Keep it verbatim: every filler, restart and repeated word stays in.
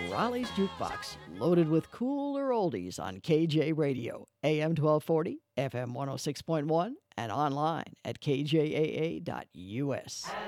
Raleigh's Jukebox, loaded with cooler oldies on K J Radio, A M twelve forty, F M one oh six point one, and online at K J A A dot U S.